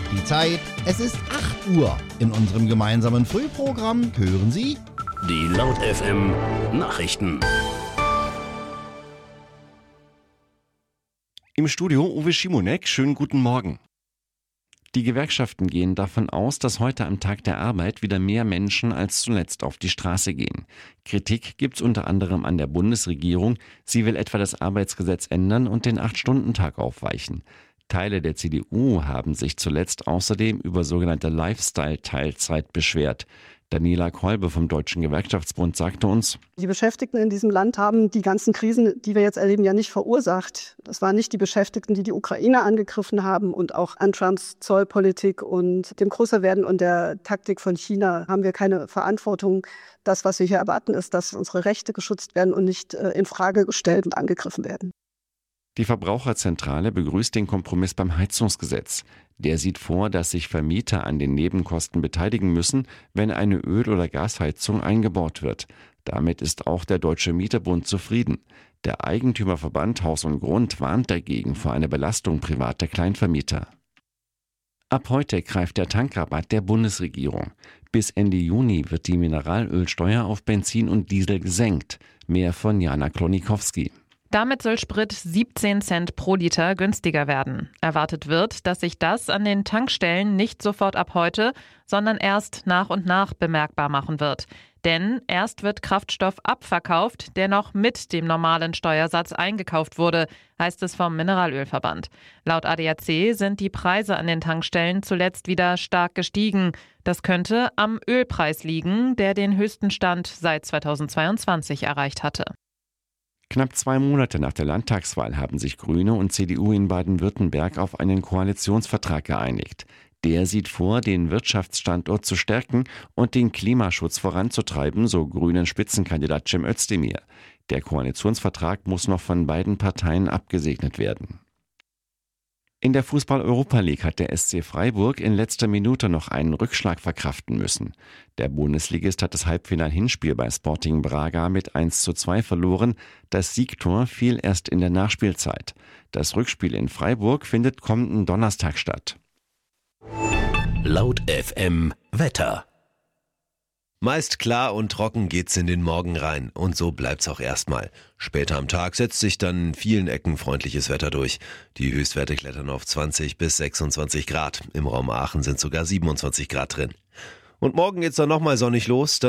Die Zeit, es ist 8 Uhr. In unserem gemeinsamen Frühprogramm hören Sie die Laut FM Nachrichten. Im Studio Uwe Schimonek, schönen guten Morgen. Die Gewerkschaften gehen davon aus, dass heute am Tag der Arbeit wieder mehr Menschen als zuletzt auf die Straße gehen. Kritik gibt's unter anderem an der Bundesregierung. Sie will etwa das Arbeitsgesetz ändern und den 8-Stunden-Tag aufweichen. Teile der CDU haben sich zuletzt außerdem über sogenannte Lifestyle-Teilzeit beschwert. Daniela Kolbe vom Deutschen Gewerkschaftsbund sagte uns: Die Beschäftigten in diesem Land haben die ganzen Krisen, die wir jetzt erleben, ja nicht verursacht. Das waren nicht die Beschäftigten, die die Ukraine angegriffen haben, und auch an Trumps Zollpolitik und dem Größerwerden und der Taktik von China haben wir keine Verantwortung. Das, was wir hier erwarten, ist, dass unsere Rechte geschützt werden und nicht in Frage gestellt und angegriffen werden. Die Verbraucherzentrale begrüßt den Kompromiss beim Heizungsgesetz. Der sieht vor, dass sich Vermieter an den Nebenkosten beteiligen müssen, wenn eine Öl- oder Gasheizung eingebaut wird. Damit ist auch der Deutsche Mieterbund zufrieden. Der Eigentümerverband Haus und Grund warnt dagegen vor einer Belastung privater Kleinvermieter. Ab heute greift der Tankrabatt der Bundesregierung. Bis Ende Juni wird die Mineralölsteuer auf Benzin und Diesel gesenkt. Mehr von Jana Klonikowski. Damit soll Sprit 17 Cent pro Liter günstiger werden. Erwartet wird, dass sich das an den Tankstellen nicht sofort ab heute, sondern erst nach und nach bemerkbar machen wird. Denn erst wird Kraftstoff abverkauft, der noch mit dem normalen Steuersatz eingekauft wurde, heißt es vom Mineralölverband. Laut ADAC sind die Preise an den Tankstellen zuletzt wieder stark gestiegen. Das könnte am Ölpreis liegen, der den höchsten Stand seit 2022 erreicht hatte. Knapp 2 Monate nach der Landtagswahl haben sich Grüne und CDU in Baden-Württemberg auf einen Koalitionsvertrag geeinigt. Der sieht vor, den Wirtschaftsstandort zu stärken und den Klimaschutz voranzutreiben, so Grünen Spitzenkandidat Cem Özdemir. Der Koalitionsvertrag muss noch von beiden Parteien abgesegnet werden. In der Fußball-Europa League hat der SC Freiburg in letzter Minute noch einen Rückschlag verkraften müssen. Der Bundesligist hat das Halbfinal-Hinspiel bei Sporting Braga mit 1:2 verloren. Das Siegtor fiel erst in der Nachspielzeit. Das Rückspiel in Freiburg findet kommenden Donnerstag statt. Laut FM Wetter. Meist klar und trocken geht's in den Morgen rein und so bleibt's auch erstmal. Später am Tag setzt sich dann in vielen Ecken freundliches Wetter durch. Die Höchstwerte klettern auf 20 bis 26 Grad. Im Raum Aachen sind sogar 27 Grad drin. Und morgen geht's dann nochmal sonnig los.